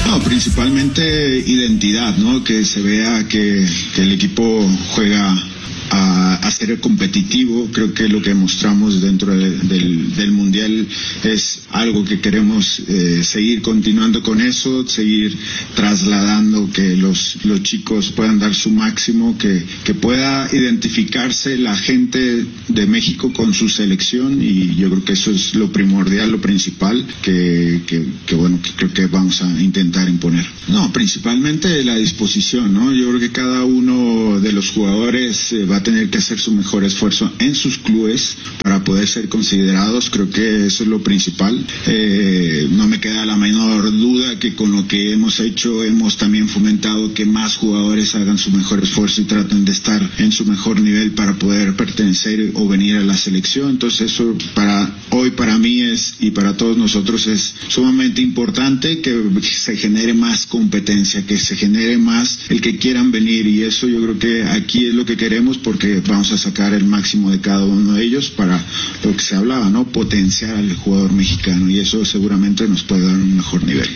No, principalmente identidad, ¿no? Que se vea que el equipo juega a ser competitivo. Creo que lo que mostramos dentro del Mundial es algo que queremos seguir continuando con eso, seguir trasladando, que los chicos puedan dar su máximo, que pueda identificarse la gente de México con su selección, y yo creo que eso es lo primordial, lo principal, que bueno, que creo que vamos a intentar imponer. No, principalmente la disposición, ¿no? Yo creo que cada uno de los jugadores va a tener que hacer su mejor esfuerzo en sus clubes para poder ser considerados. Creo que eso es lo principal. No me queda la menor duda que con lo que hemos hecho hemos también fomentado que más jugadores hagan su mejor esfuerzo y traten de estar en su mejor nivel para poder pertenecer o venir a la selección. Entonces eso para mí y para todos nosotros es sumamente importante, que se genere más competencia, que se genere más el que quieran venir, y eso yo creo que aquí es lo que queremos, porque vamos a sacar el máximo de cada uno de ellos para lo que se hablaba, ¿no? Potenciar al jugador mexicano, y eso seguramente nos puede dar un mejor nivel.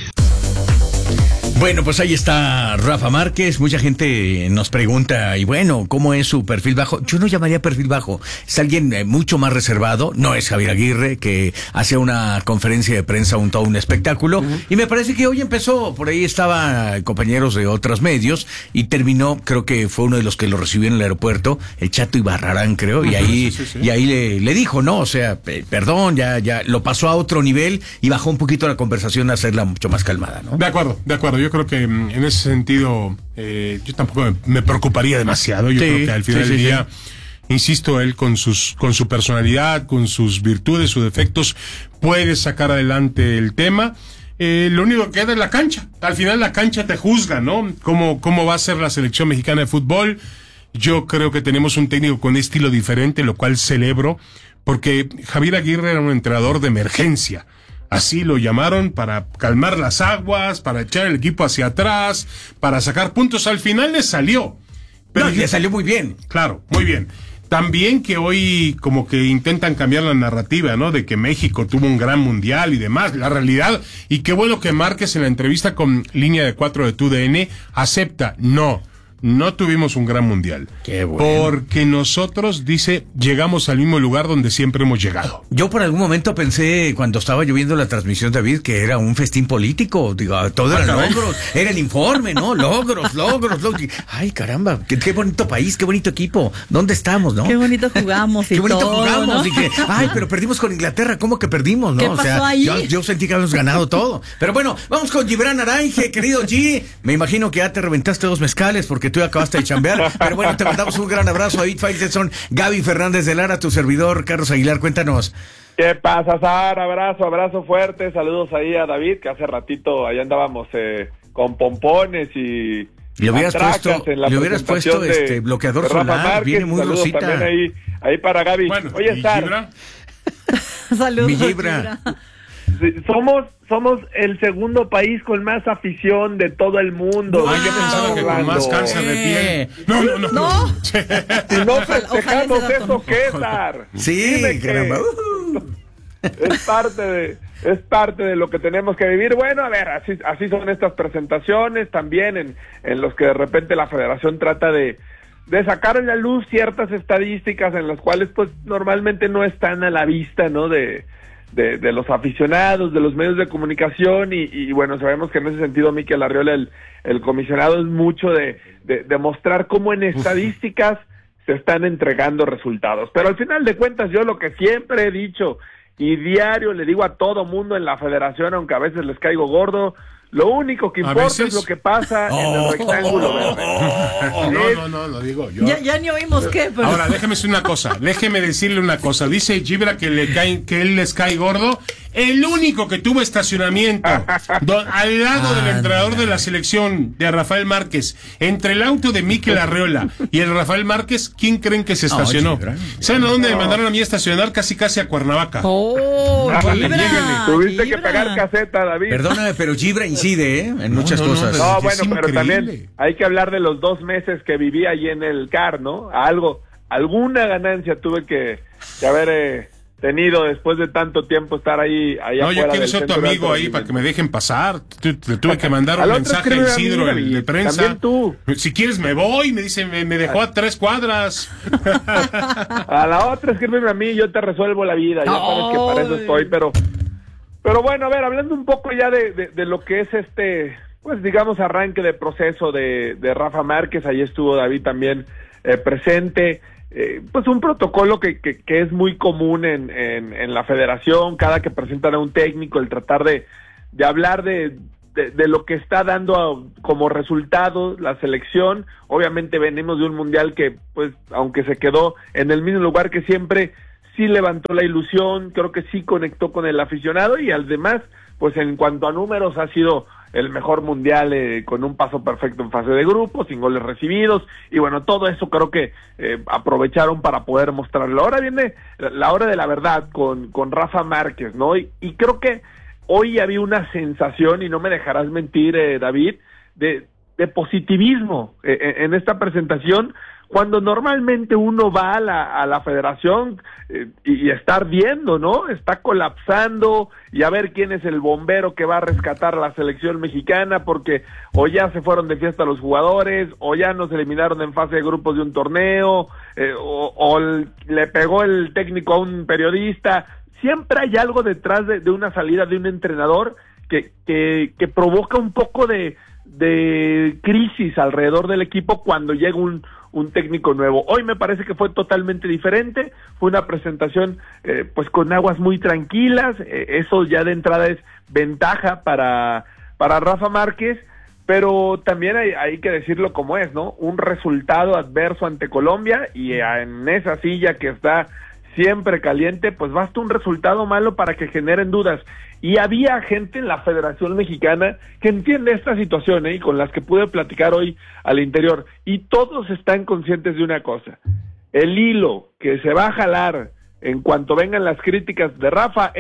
Bueno, pues ahí está Rafa Márquez. Mucha gente nos pregunta, y bueno, ¿cómo es su perfil bajo? Yo no llamaría perfil bajo. Es alguien mucho más reservado. No es Javier Aguirre, que hacía una conferencia de prensa, todo un espectáculo. Y me parece que hoy empezó, por ahí estaba compañeros de otros medios, y terminó, creo que fue uno de los que lo recibió en el aeropuerto, el Chato Ibarrarán, creo, y ahí, sí. Y ahí le dijo, ¿no? O sea, perdón, ya lo pasó a otro nivel y bajó un poquito la conversación a hacerla mucho más calmada, ¿no? De acuerdo. Yo creo que en ese sentido yo tampoco me preocuparía demasiado. Yo creo que al final del día, insisto, él con su personalidad, con sus virtudes, sus defectos, puede sacar adelante el tema. Lo único que queda es la cancha. Al final la cancha te juzga, ¿no? ¿Cómo va a ser la selección mexicana de fútbol? Yo creo que tenemos un técnico con estilo diferente, lo cual celebro, porque Javier Aguirre era un entrenador de emergencia. Así lo llamaron, para calmar las aguas, para echar el equipo hacia atrás, para sacar puntos. Al final le salió. Pero le salió muy bien. Claro, muy bien. También que hoy como que intentan cambiar la narrativa, ¿no? De que México tuvo un gran mundial y demás. La realidad, y qué bueno que Márquez en la entrevista con Línea de 4 de TUDN acepta, no tuvimos un gran mundial. Qué bueno. Porque nosotros, dice, llegamos al mismo lugar donde siempre hemos llegado. Yo por algún momento pensé, cuando estaba yo viendo la transmisión, David, que era un festín político. Digo, todo eran logros. Era el informe, ¿no? Logros. Ay, caramba, qué bonito país, qué bonito equipo. ¿Dónde estamos, no? Qué bonito jugamos y qué bonito todo, jugamos. ¿no? Dije, ay, pero perdimos con Inglaterra. ¿Cómo que perdimos, no? ¿Qué pasó ahí? Yo sentí que habíamos ganado todo. Pero bueno, vamos con Gibran Aranje, querido G. Me imagino que ya te reventaste 2 mezcales porque tú ya acabaste de chambear. Pero bueno, te mandamos un gran abrazo. David Faitelson, Gaby Fernández de Lara, tu servidor, Carlos Aguilar, cuéntanos. ¿Qué pasa, Sara? Abrazo fuerte, saludos ahí a David, que hace ratito ahí andábamos con pompones y le hubieras puesto bloqueador solar, viene muy rosita. También ahí para Gaby. Bueno, oye, Sara. Saludos, mi Gibra. Somos el segundo país con más afición de todo el mundo. Yo pensaba que con más cáncer de piel. No. Si no festejamos eso, ¿qué, Sar? Sí, caramba. Es parte de lo que tenemos que vivir. Bueno, a ver, así son estas presentaciones también en los que de repente la federación trata de sacar a la luz ciertas estadísticas en las cuales pues normalmente no están a la vista, ¿no? de los aficionados, de los medios de comunicación, y bueno, sabemos que en ese sentido Mikel Arriola, el comisionado, es mucho de mostrar cómo en estadísticas se están entregando resultados. Pero al final de cuentas, yo lo que siempre he dicho y diario le digo a todo mundo en la federación, aunque a veces les caigo gordo, lo único que importa es lo que pasa en el rectángulo verde. No, lo digo yo. Ya ni oímos qué, pero... Ahora, déjeme decirle una cosa. Dice Gibra que él les cae gordo. El único que tuvo estacionamiento al lado del entrenador de la selección, de Rafael Márquez, entre el auto de Mikel Arriola y el Rafael Márquez, ¿quién creen que se estacionó? ¿Saben a dónde me mandaron a mí a estacionar? Casi a Cuernavaca. Gibra, tuviste que pagar caseta, David. Perdóname, pero Gibra incide, en muchas cosas. No, bueno, pero también hay que hablar de los 2 meses que viví allí en el CAR, ¿no? Alguna ganancia tuve que haber tenido después de tanto tiempo estar ahí no, afuera. Yo quiero del ser tu centro de amigo alto ahí para que rendimiento. me dejen pasar. Te tuve que mandar un Al otro mensaje a escríbeme a mí, Isidro, el de David, prensa. también tú. Si quieres me voy, me dice, me dejó a 3 cuadras. A la otra escríbeme a mí, yo te resuelvo la vida, ya sabes que para eso estoy, pero bueno, a ver, hablando un poco ya de lo que es pues digamos arranque de proceso de Rafa Márquez, ahí estuvo David también presente. Pues un protocolo que es muy común en la federación, cada que presentan a un técnico, el tratar de hablar de lo que está dando como resultado la selección. Obviamente venimos de un mundial que, pues, aunque se quedó en el mismo lugar que siempre, sí levantó la ilusión, creo que sí conectó con el aficionado, y además, pues en cuanto a números, ha sido el mejor mundial, con un paso perfecto en fase de grupos, sin goles recibidos, y bueno, todo eso creo que aprovecharon para poder mostrarlo. Ahora viene la hora de la verdad con Rafa Márquez, ¿no? Y creo que hoy había una sensación, y no me dejarás mentir, David, de positivismo en esta presentación, cuando normalmente uno va a la federación y estar viendo, ¿no? Está colapsando, y a ver quién es el bombero que va a rescatar a la selección mexicana, porque o ya se fueron de fiesta los jugadores, o ya nos eliminaron en fase de grupos de un torneo, o le pegó el técnico a un periodista. Siempre hay algo detrás de una salida de un entrenador que provoca un poco de crisis alrededor del equipo cuando llega un técnico nuevo. Hoy me parece que fue totalmente diferente, fue una presentación pues con aguas muy tranquilas, eso ya de entrada es ventaja para Rafa Márquez, pero también hay que decirlo como es, ¿no? Un resultado adverso ante Colombia, y en esa silla que está siempre caliente, pues basta un resultado malo para que generen dudas. Y había gente en la Federación Mexicana que entiende esta situación, y con las que pude platicar hoy al interior, y todos están conscientes de una cosa: el hilo que se va a jalar en cuanto vengan las críticas de Rafa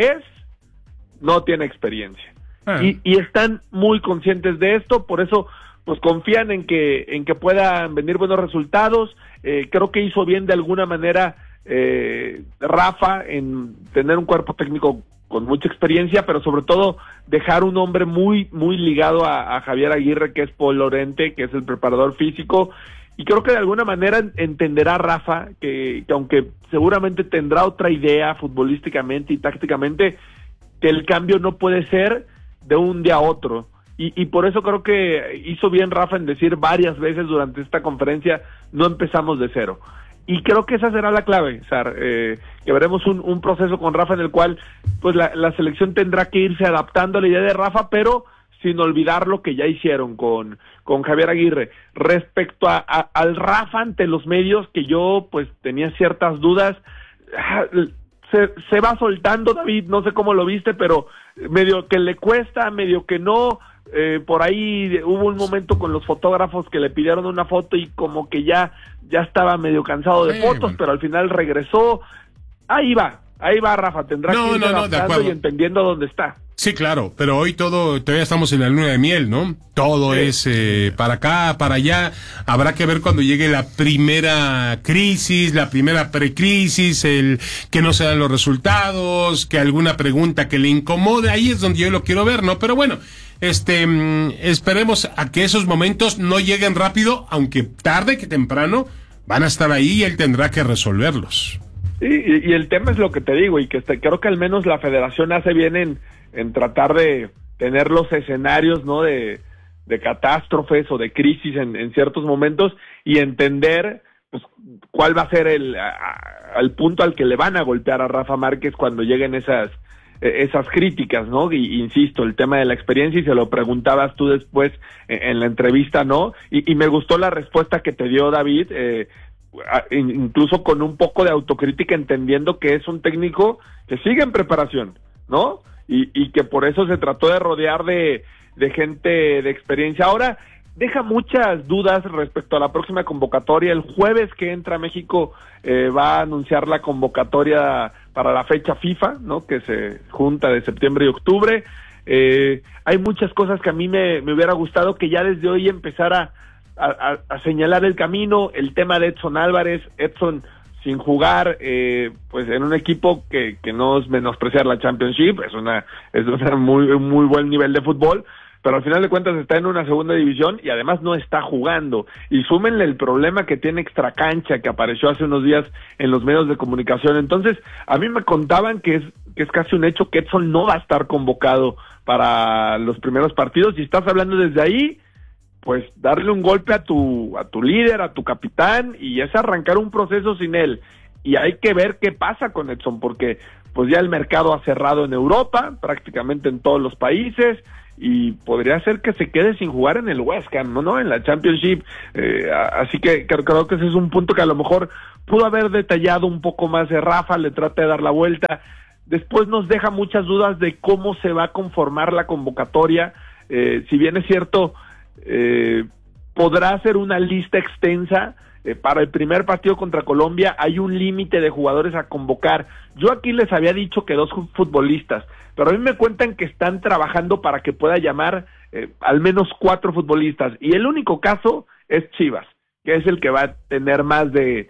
no tiene experiencia. Y están muy conscientes de esto, por eso pues confían en que puedan venir buenos resultados. Creo que hizo bien de alguna manera Rafa en tener un cuerpo técnico con mucha experiencia, pero sobre todo dejar un hombre muy muy ligado a Javier Aguirre, que es Paul Lorente, que es el preparador físico, y creo que de alguna manera entenderá Rafa que aunque seguramente tendrá otra idea futbolísticamente y tácticamente, que el cambio no puede ser de un día a otro, y por eso creo que hizo bien Rafa en decir varias veces durante esta conferencia: no empezamos de cero. Y creo que esa será la clave, Sar, que veremos un proceso con Rafa en el cual pues la selección tendrá que irse adaptando a la idea de Rafa, pero sin olvidar lo que ya hicieron con Javier Aguirre. Respecto al Rafa ante los medios, que yo pues tenía ciertas dudas, se va soltando, David, no sé cómo lo viste, pero medio que le cuesta, medio que no. Por ahí hubo un momento con los fotógrafos que le pidieron una foto y como que ya estaba medio cansado de fotos, bueno, pero al final regresó. Ahí va Rafa, tendrá que ir adaptando y entendiendo dónde está. Sí, claro, pero hoy todavía estamos en la luna de miel, ¿no? Todo es para acá, para allá. Habrá que ver cuando llegue la primera crisis, la primera precrisis, el que no se dan los resultados, que alguna pregunta que le incomode. Ahí es donde yo lo quiero ver, ¿no? Pero bueno, esperemos a que esos momentos no lleguen rápido, aunque tarde que temprano van a estar ahí y él tendrá que resolverlos. Sí, y el tema es lo que te digo, y que creo que al menos la federación hace bien en tratar de tener los escenarios, ¿no? de catástrofes o de crisis en ciertos momentos, y entender pues cuál va a ser el punto al que le van a golpear a Rafa Márquez cuando lleguen esas críticas, ¿no? Y insisto, el tema de la experiencia, y se lo preguntabas tú después en la entrevista, ¿no? Y me gustó la respuesta que te dio David, incluso con un poco de autocrítica, entendiendo que es un técnico que sigue en preparación, ¿no? Y que por eso se trató de rodear de gente de experiencia. Ahora, deja muchas dudas respecto a la próxima convocatoria. El jueves que entra a México va a anunciar la convocatoria para la fecha FIFA, ¿no? Que se junta de septiembre y octubre. Hay muchas cosas que a mí me hubiera gustado que ya desde hoy empezara a señalar el camino. El tema de Edson Álvarez. Edson sin jugar, pues en un equipo que no es menospreciar la Championship, es una muy buen nivel de fútbol, pero al final de cuentas está en una segunda división y además no está jugando. Y súmenle el problema que tiene extracancha, que apareció hace unos días en los medios de comunicación. Entonces, a mí me contaban que es casi un hecho que Edson no va a estar convocado para los primeros partidos, y estás hablando desde ahí, pues darle un golpe a tu líder, a tu capitán, y es arrancar un proceso sin él. Y hay que ver qué pasa con Edson, porque pues ya el mercado ha cerrado en Europa, prácticamente en todos los países, y podría ser que se quede sin jugar en el West Ham, ¿no? En la Championship. Así que creo que ese es un punto que a lo mejor pudo haber detallado un poco más Rafa, le trata de dar la vuelta. Después nos deja muchas dudas de cómo se va a conformar la convocatoria. Si bien es cierto, podrá ser una lista extensa. Para el primer partido contra Colombia hay un límite de jugadores a convocar. Yo aquí les había dicho que 2 futbolistas, pero a mí me cuentan que están trabajando para que pueda llamar al menos 4 futbolistas, y el único caso es Chivas, que es el que va a tener más de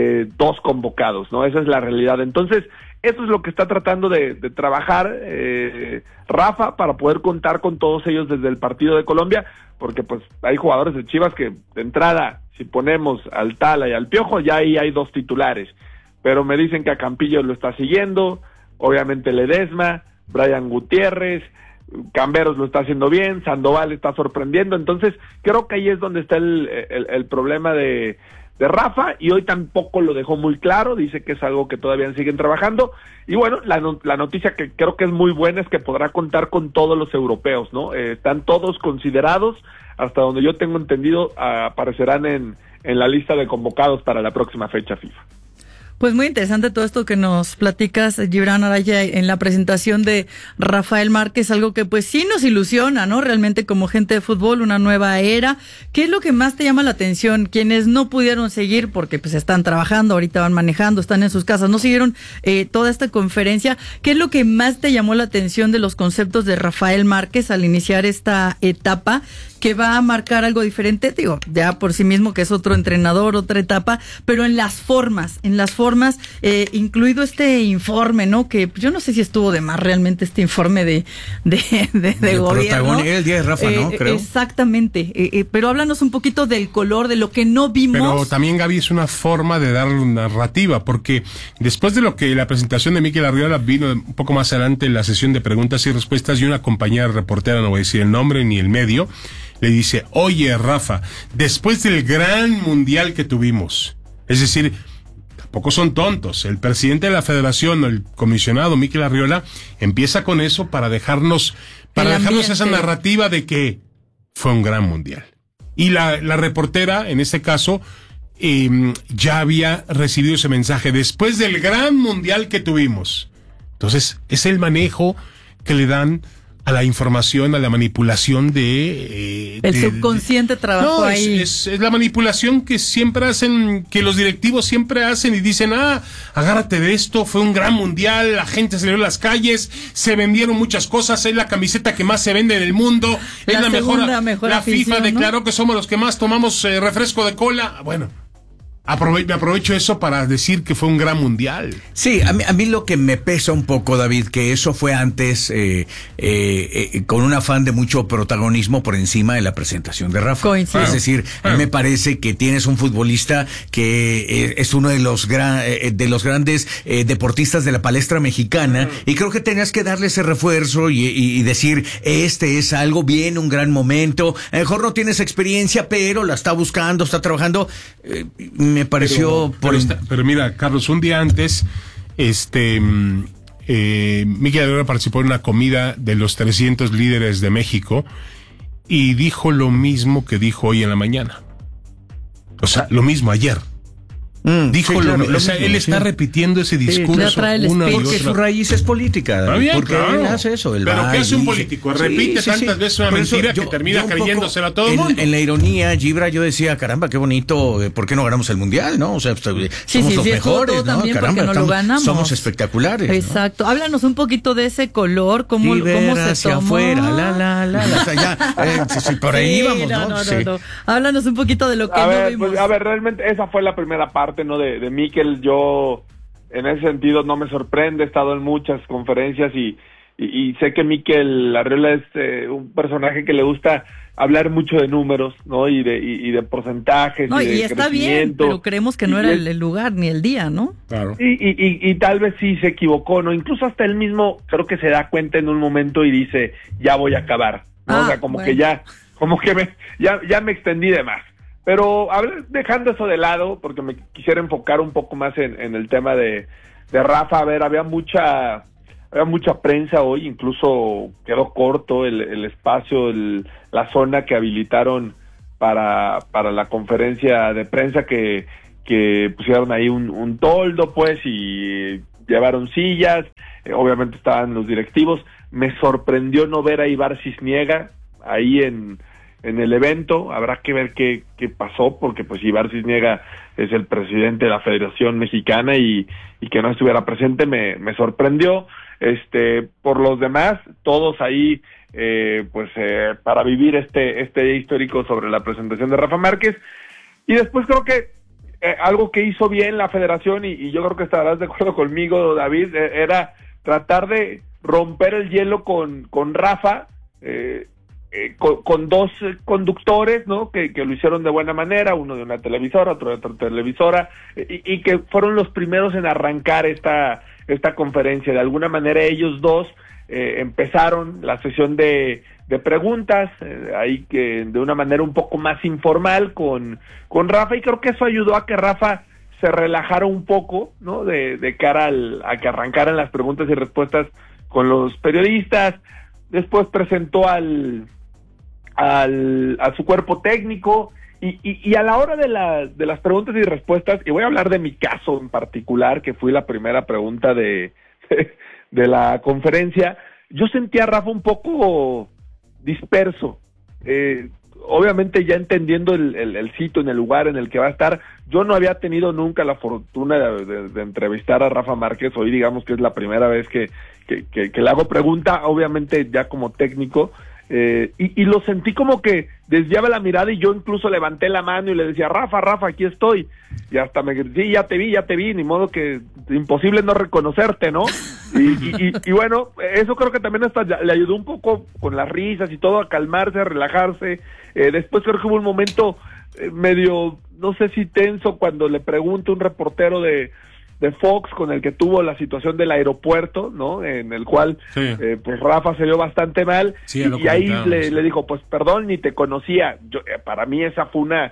2 convocados, ¿no? Esa es la realidad. Entonces, eso es lo que está tratando de trabajar Rafa, para poder contar con todos ellos desde el partido de Colombia, porque pues hay jugadores de Chivas que de entrada, si ponemos al Tala y al Piojo, ya ahí hay 2 titulares, pero me dicen que a Campillo lo está siguiendo, obviamente Ledesma, Brian Gutiérrez, Camberos lo está haciendo bien, Sandoval está sorprendiendo. Entonces creo que ahí es donde está el problema de Rafa, y hoy tampoco lo dejó muy claro, dice que es algo que todavía siguen trabajando. Y bueno, la noticia que creo que es muy buena es que podrá contar con todos los europeos, ¿no? Están todos considerados, hasta donde yo tengo entendido, aparecerán en la lista de convocados para la próxima fecha FIFA. Pues muy interesante todo esto que nos platicas, Gibran Araya, en la presentación de Rafael Márquez, algo que pues sí nos ilusiona, ¿no? Realmente como gente de fútbol, una nueva era. ¿Qué es lo que más te llama la atención? Quienes no pudieron seguir porque pues están trabajando, ahorita van manejando, están en sus casas, no siguieron toda esta conferencia. ¿Qué es lo que más te llamó la atención de los conceptos de Rafael Márquez al iniciar esta etapa, que va a marcar algo diferente? Digo, ya por sí mismo que es otro entrenador, otra etapa, pero en las formas, incluido este informe, ¿no? Que yo no sé si estuvo de más realmente este informe de gobierno. El día de Rafa, ¿no? Creo. Exactamente, pero háblanos un poquito del color, de lo que no vimos. Pero también, Gaby, es una forma de darle una narrativa, porque después de lo que la presentación de Mikel Arriola vino un poco más adelante en la sesión de preguntas y respuestas, y una compañera reportera, no voy a decir el nombre ni el medio, le dice: oye, Rafa, después del gran mundial que tuvimos, es decir, tampoco son tontos, el presidente de la federación, el comisionado Mikel Arriola, empieza con eso para dejarnos esa narrativa de que fue un gran mundial. Y la reportera, en este caso, ya había recibido ese mensaje después del gran mundial que tuvimos. Entonces, es el manejo que le dan a la información, a la manipulación el subconsciente trabajó ahí. Es la manipulación que siempre hacen, que los directivos siempre hacen, y dicen: agárrate de esto, fue un gran mundial, la gente salió a las calles, se vendieron muchas cosas, es la camiseta que más se vende en el mundo, es la mejor la FIFA, ¿no? Declaró que somos los que más tomamos refresco de cola. Bueno, me aprovecho eso para decir que fue un gran mundial. Sí, a mí lo que me pesa un poco, David, que eso fue antes con un afán de mucho protagonismo por encima de la presentación de Rafa. Coincido. Es decir, a mí me parece que tienes un futbolista que es uno de los grandes deportistas de la palestra mexicana, y creo que tenías que darle ese refuerzo y decir: este es algo bien, un gran momento. A lo mejor no tienes experiencia, pero la está buscando, está trabajando. Me pareció... Pero mira, Carlos, un día antes, Mikel Arriola participó en una comida de los 300 líderes de México y dijo lo mismo que dijo hoy en la mañana. O sea, lo mismo ayer. Dijo sí, claro, o sea, él está repitiendo ese discurso una y otra. Porque su raíz es política. Bien, porque claro. Él hace eso. Pero ¿qué hace un político? Repite tantas veces una mentira que termina creyéndosela a todo el mundo. En la ironía, Gibra, yo decía: caramba, qué bonito, ¿por qué no ganamos el mundial? ¿No? O sea, somos los mejores, ¿no? Caramba, no lo ganamos. Somos espectaculares. Exacto. ¿No? Háblanos un poquito de ese color, cómo se tomó. Afuera, por ahí vamos, ¿no? No. Háblanos un poquito de lo que no vimos. Pues, realmente esa fue la primera parte. parte, ¿no? De Mikel, yo en ese sentido no me sorprende, he estado en muchas conferencias y sé que Mikel Arriola es un personaje que le gusta hablar mucho de números, ¿no? Y de porcentajes. No, y de está bien, pero creemos que no era el lugar ni el día, ¿no? Claro. Y tal vez sí se equivocó, ¿no? Incluso hasta él mismo creo que se da cuenta en un momento y dice, ya voy a acabar, ¿no? O sea, como que ya me extendí de más. Pero dejando eso de lado, porque me quisiera enfocar un poco más en el tema de Rafa. A ver, había mucha prensa hoy, incluso quedó corto el espacio, la zona que habilitaron para la conferencia de prensa, que pusieron ahí un toldo, pues, y llevaron sillas, obviamente estaban los directivos. Me sorprendió no ver a Ibar Cisniega ahí en el evento. Habrá que ver qué pasó, porque pues Ibar Cisniega es el presidente de la Federación Mexicana y que no estuviera presente me sorprendió. Por los demás, todos ahí para vivir este día histórico sobre la presentación de Rafa Márquez. Y después creo que algo que hizo bien la Federación, y yo creo que estarás de acuerdo conmigo, David, era tratar de romper el hielo con Rafa, con dos conductores, ¿no? Que lo hicieron de buena manera, uno de una televisora, otro de otra televisora, y que fueron los primeros en arrancar esta conferencia. De alguna manera ellos dos empezaron la sesión de preguntas, ahí que de una manera un poco más informal con Rafa, y creo que eso ayudó a que Rafa se relajara un poco, ¿no? De cara a que arrancaran las preguntas y respuestas con los periodistas. Después presentó a su cuerpo técnico, y a la hora de las preguntas y respuestas, y voy a hablar de mi caso en particular, que fui la primera pregunta de la conferencia, yo sentí a Rafa un poco disperso, obviamente ya entendiendo el sitio, en el lugar en el que va a estar. Yo no había tenido nunca la fortuna de entrevistar a Rafa Márquez. Hoy digamos que es la primera vez que le hago pregunta, obviamente ya como técnico, y lo sentí como que desviaba la mirada, y yo incluso levanté la mano y le decía, Rafa, aquí estoy, y hasta sí, ya te vi, ni modo, que imposible no reconocerte, ¿no? Y bueno, eso creo que también hasta le ayudó un poco con las risas y todo, a calmarse, a relajarse. Después creo que hubo un momento medio, no sé si tenso, cuando le pregunta un reportero de Fox con el que tuvo la situación del aeropuerto, ¿no? En el cual pues Rafa se vio bastante mal, sí, y ahí le dijo, pues perdón, ni te conocía. Para mí esa fue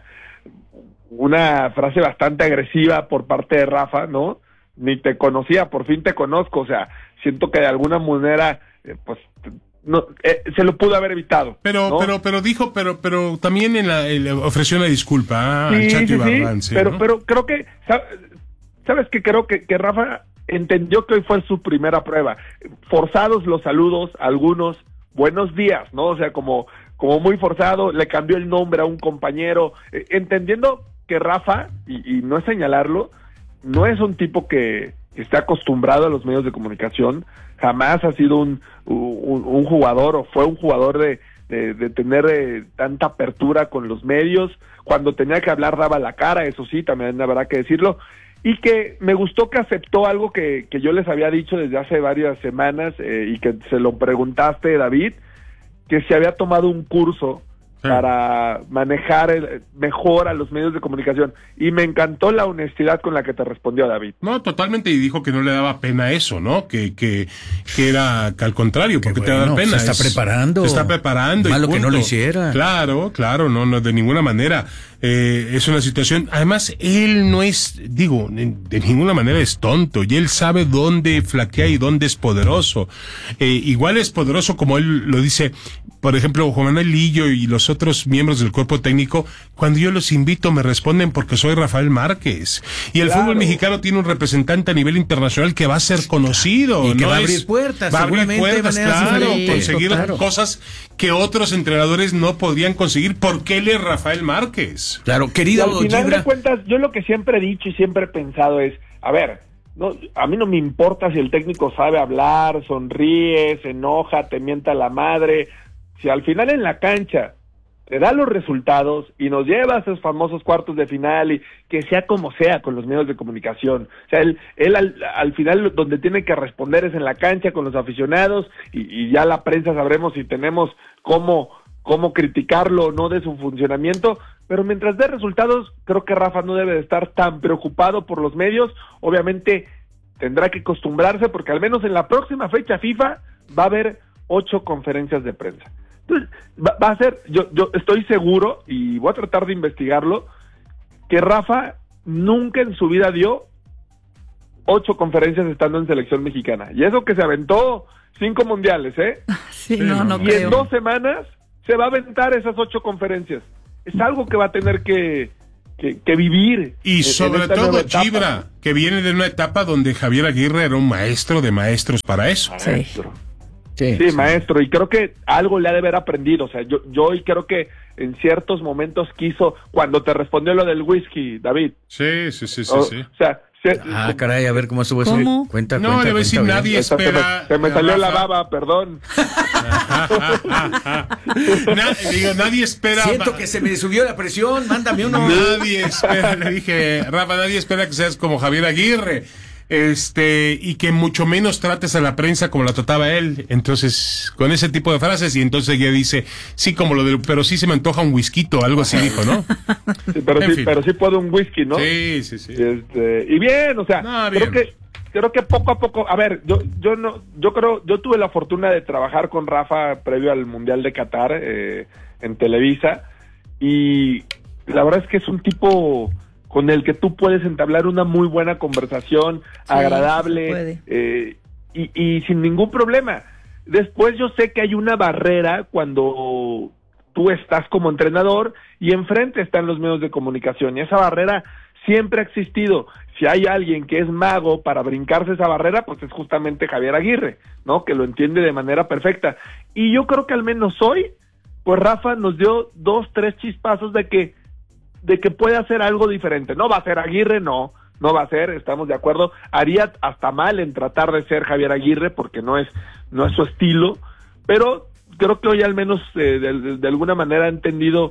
una frase bastante agresiva por parte de Rafa, ¿no? Ni te conocía, por fin te conozco. O sea, siento que de alguna manera pues no, se lo pudo haber evitado. Pero también le ofreció una disculpa al Chato Ibarrán, sí, ¿no? Pero creo que ¿sabes qué? Creo que Rafa entendió que hoy fue su primera prueba. Forzados los saludos, algunos, buenos días, ¿no? O sea, como muy forzado, le cambió el nombre a un compañero, entendiendo que Rafa, y no es señalarlo, no es un tipo que esté acostumbrado a los medios de comunicación. Jamás ha sido un jugador, o fue un jugador de tener tanta apertura con los medios. Cuando tenía que hablar daba la cara, eso sí, también habrá que decirlo. Y que me gustó que aceptó algo que yo les había dicho desde hace varias semanas, y que se lo preguntaste, David, que se había tomado un curso para manejar mejor a los medios de comunicación. Y me encantó la honestidad con la que te respondió, David. No, totalmente, y dijo que no le daba pena eso, ¿no? Que era que al contrario, porque te va a dar pena. Se está preparando. Malo que no lo hiciera. Claro, no, de ninguna manera. Es una situación, además, él no es, de ninguna manera es tonto, y él sabe dónde flaquea y dónde es poderoso. Igual es poderoso, como él lo dice, por ejemplo, Juan Manuel Lillo y los otros miembros del cuerpo técnico, cuando yo los invito me responden porque soy Rafael Márquez. Y el fútbol mexicano tiene un representante a nivel internacional que va a ser conocido. Y que va a abrir puertas, claro, conseguir cosas que otros entrenadores no podrían conseguir, porque él es Rafael Márquez. Claro, querido Gibran. Al final de cuentas, yo lo que siempre he dicho y siempre he pensado es, a ver, a mí no me importa si el técnico sabe hablar, sonríe, se enoja, te mienta la madre. Si al final en la cancha te da los resultados y nos lleva a esos famosos cuartos de final, y que sea como sea con los medios de comunicación. O sea, él al final donde tiene que responder es en la cancha con los aficionados, y ya la prensa sabremos si tenemos cómo criticarlo o no de su funcionamiento, pero mientras dé resultados, creo que Rafa no debe de estar tan preocupado por los medios. Obviamente tendrá que acostumbrarse, porque al menos en la próxima fecha FIFA va a haber 8 conferencias de prensa. Entonces, va a ser, yo estoy seguro, y voy a tratar de investigarlo, que Rafa nunca en su vida dio 8 conferencias estando en selección mexicana. Y eso que se aventó 5 mundiales, ¿eh? Sí, no y creo. en 2 semanas se va a aventar esas 8 conferencias. Es algo que va a tener que vivir. Y sobre todo, Gibra, que viene de una etapa donde Javier Aguirre era un maestro de maestros para eso. Maestro. Sí, maestro, y creo que algo le ha de haber aprendido. O sea, yo hoy creo que en ciertos momentos quiso, cuando te respondió lo del whisky, David. Sí. O sea, caray, a ver cómo estuvo eso. Cuenta. Le voy a decir, nadie espera. Se me salió la baba, perdón. Nadie espera. Siento que se me subió la presión, mándame uno. Nadie espera, le dije, Rafa, nadie espera que seas como Javier Aguirre. Y que mucho menos trates a la prensa como la trataba él. Entonces, con ese tipo de frases, y entonces ella dice, sí, como pero sí se me antoja un whisky, algo así dijo, ¿no? Sí, pero sí puedo un whisky, ¿no? Sí. Y bien, o sea, bien. Creo que poco a poco, a ver, yo tuve la fortuna de trabajar con Rafa previo al Mundial de Qatar, en Televisa, y la verdad es que es un tipo con el que tú puedes entablar una muy buena conversación, agradable, y sin ningún problema. Después yo sé que hay una barrera cuando tú estás como entrenador y enfrente están los medios de comunicación, y esa barrera siempre ha existido. Si hay alguien que es mago para brincarse esa barrera, pues es justamente Javier Aguirre, ¿no? Que lo entiende de manera perfecta. Y yo creo que al menos hoy, pues Rafa nos dio 2, 3 chispazos de que puede hacer algo diferente. No va a ser Aguirre, no va a ser, estamos de acuerdo. Haría hasta mal en tratar de ser Javier Aguirre, porque no es su estilo, pero creo que hoy al menos de alguna manera ha entendido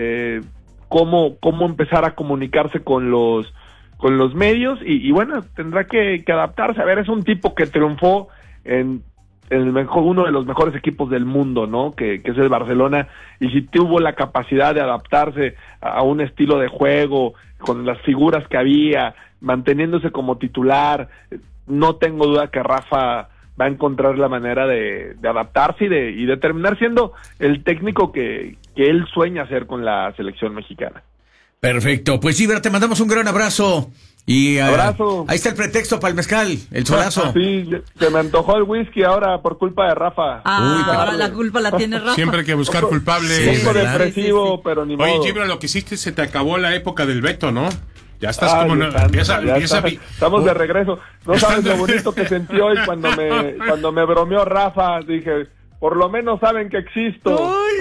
cómo empezar a comunicarse con los medios, y bueno, tendrá que adaptarse. A ver, es un tipo que triunfó en uno de los mejores equipos del mundo, ¿no? Que es el Barcelona, y si tuvo la capacidad de adaptarse a un estilo de juego, con las figuras que había, manteniéndose como titular, no tengo duda que Rafa va a encontrar la manera de adaptarse y de terminar siendo el técnico que él sueña ser con la selección mexicana. Perfecto, pues Gibra, te mandamos un gran abrazo. Y abrazo. Ahí está el pretexto para el mezcal, el solazo. Sí, se me antojó el whisky ahora por culpa de Rafa. Ahora la culpa la tiene Rafa. Siempre hay que buscar culpables. Un poco depresivo, pero ni modo. Oye, Gibra, lo que hiciste, se te acabó la época del Beto, ¿no? Ya estás estamos de regreso. No sabes lo bonito que sentí hoy cuando me bromeó Rafa. Dije, por lo menos saben que existo.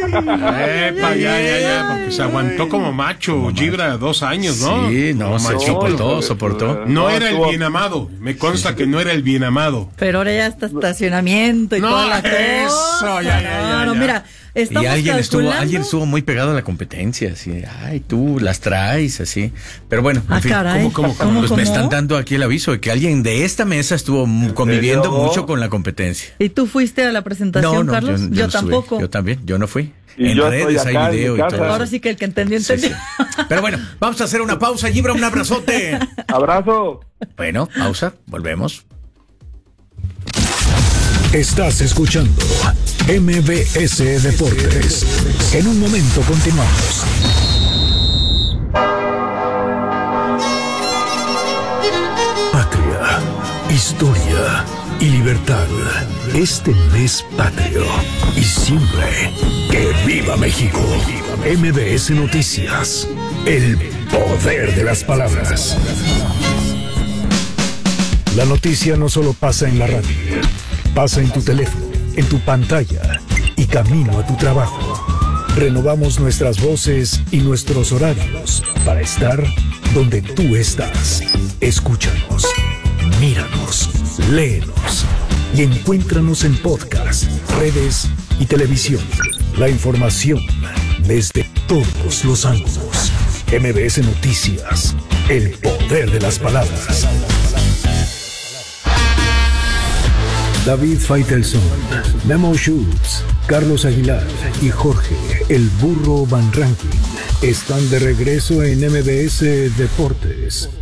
Ya, porque se aguantó como macho, Gibra, 2 años, ¿no? Sí, no, soportó. No era el bien amado, me consta que no era el bien amado. Pero ahora ya está estacionamiento y toda la cosa. Eso, ya. Mira, estamos y alguien estuvo muy pegado a la competencia, así, tú las traes, así. Pero bueno, en fin, caray. ¿Cómo? Pues me están dando aquí el aviso de que alguien de esta mesa estuvo conviviendo mucho con la competencia. ¿Y tú fuiste a la presentación, Carlos? Yo tampoco. Yo también, yo no fui. Y en redes hay video y todo. Ahora sí que el que entendió. Sí. Pero bueno, vamos a hacer una pausa. Gibra, un abrazote. Abrazo. Bueno, pausa, volvemos. Estás escuchando MBS Deportes. En un momento continuamos. Patria, historia y libertad. Este mes patrio. Y siempre que viva México. MBS Noticias. El poder de las palabras. La noticia no solo pasa en la radio. Pasa en tu teléfono, en tu pantalla y camino a tu trabajo. Renovamos nuestras voces y nuestros horarios para estar donde tú estás. Escúchanos, míranos, léenos y encuéntranos en podcast, redes y televisión. La información desde todos los ángulos. MBS Noticias, el poder de las palabras. David Faitelson, Memo Schultz, Carlos Aguilar y Jorge El Burro Van Rankin están de regreso en MBS Deportes.